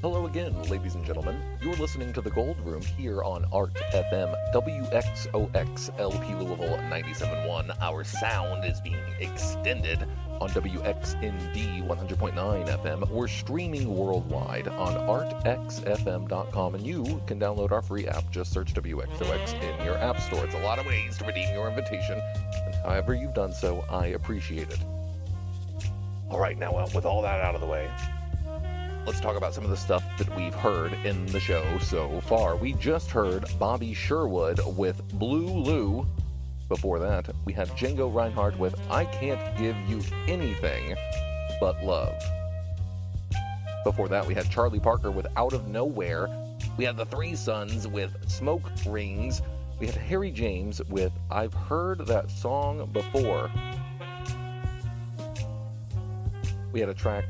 Hello again, ladies and gentlemen. You're listening to The Gold Room here on ART FM, WXOX LP Louisville 97.1. Our sound is being extended on WXND 100.9 FM. We're streaming worldwide on artxfm.com, and you can download our free app. Just search WXOX in your app store. It's a lot of ways to redeem your invitation, and however you've done so, I appreciate it. All right, now with all that out of the way, let's talk about some of the stuff that we've heard in the show so far. We just heard Bobby Sherwood with Blue Lou. Before that, we had Django Reinhardt with I Can't Give You Anything But Love. Before that, we had Charlie Parker with Out of Nowhere. We had the Three Sons with Smoke Rings. We had Harry James with I've Heard That Song Before. We had a track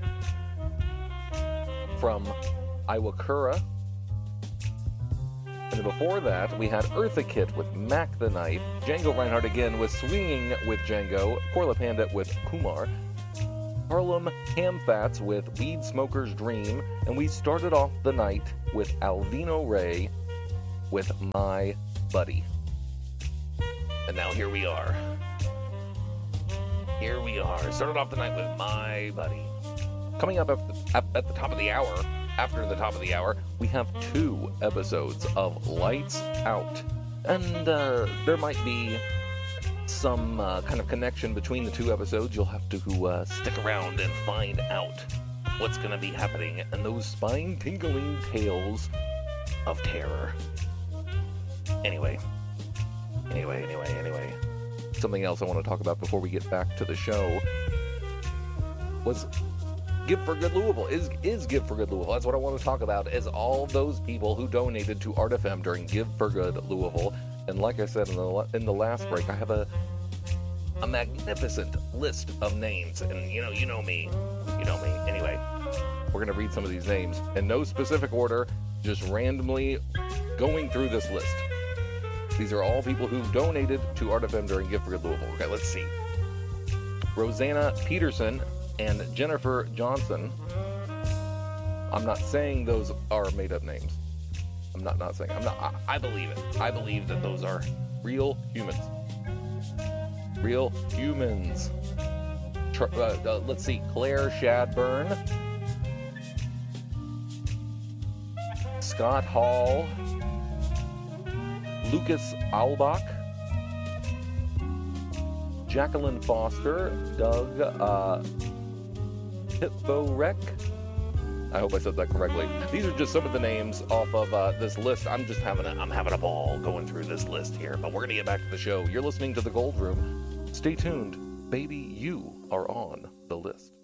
from Iwakura. And before that, we had Eartha Kitt with Mac the Knife, Django Reinhardt again with Swinging with Django, Corla Panda with Kumar, Harlem Hamfats with Weed Smoker's Dream, and we started off the night with Alvino Ray with My Buddy. And now here we are. Here we are. Started off the night with My Buddy. Coming up at the top of the hour, after the top of the hour, we have 2 episodes of Lights Out. And there might be some kind of connection between the 2 episodes. You'll have to stick around and find out what's going to be happening in those spine-tingling tales of terror. Anyway. Something else I want to talk about before we get back to the show was Give for Good Louisville. Is Give for Good Louisville. That's what I want to talk about, is all those people who donated to Art FM during Give for Good Louisville. And like I said in the last break, I have a magnificent list of names. And you know me. Anyway, we're going to read some of these names in no specific order, just randomly going through this list. These are all people who donated to Art FM during Give for Good Louisville. Okay, let's see. Rosanna Peterson and Jennifer Johnson. I'm not saying those are made-up names. I'm not saying. I believe it. I believe that those are real humans. Real humans. Let's see. Claire Shadburn. Scott Hall. Lucas Albach. Jacqueline Foster. Doug Hipporek. I hope I said that correctly. These are just some of the names off of this list. I'm having a ball going through this list here, but we're going to get back to the show. You're listening to The Gold Room. Stay tuned. Baby, you are on the list.